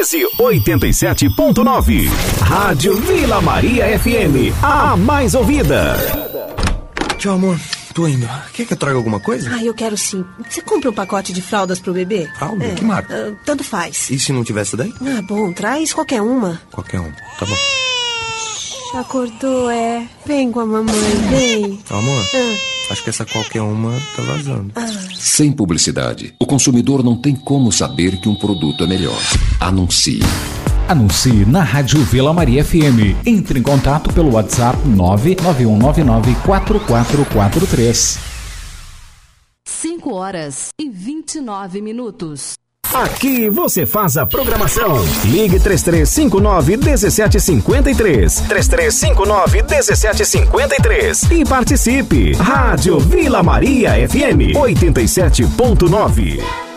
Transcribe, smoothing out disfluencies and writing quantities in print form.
Êxtase 87.9. Rádio Vila Maria FM, a mais ouvida. Tchau, amor. Tô indo. Quer que eu traga alguma coisa? Eu quero sim. Você compra um pacote de fraldas pro bebê? Fralda? Que marca? Tanto faz. E se não tivesse daí? Bom, traz qualquer uma. Qualquer uma. Tá bom. Acordou, Vem com a mamãe, vem. Amor, acho que essa qualquer uma tá vazando. Sem publicidade, o consumidor não tem como saber que um produto é melhor. Anuncie. Anuncie na Rádio Vila Maria FM. Entre em contato pelo WhatsApp 991994443. 5h29. Aqui você faz a programação. Ligue 3359-1753. 3359-1753. E participe. Rádio Vila Maria FM 87.9.